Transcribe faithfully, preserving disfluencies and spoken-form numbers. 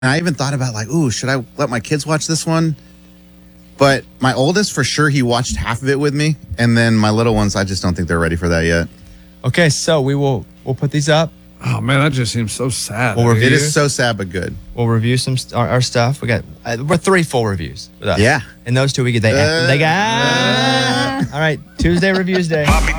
I even thought about like, ooh, should I let my kids watch this one? But my oldest, for sure, he watched half of it with me. And then my little ones, I just don't think they're ready for that yet. Okay, so we will we'll put these up. Oh, man, that just seems so sad. We'll review. It is so sad, but good. We'll review some st- our, our stuff. We got uh, we're three full reviews with us. Yeah. And those two we get they Uh, they got. All right, Tuesday reviews day.